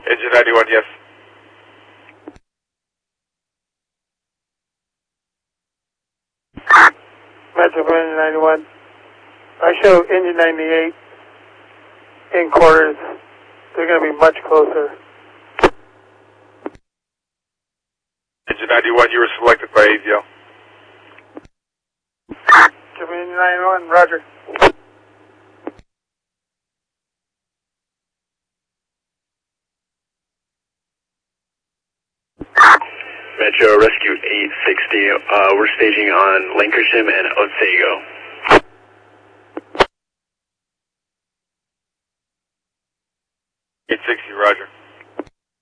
Engine 91, yes. Metro Engine 91. I show Engine 98 in quarters. They're going to be much closer. Engine 91, you were selected by ADL. Engine 91, roger. Metro Rescue 860, we're staging on Lancashire and Otsego.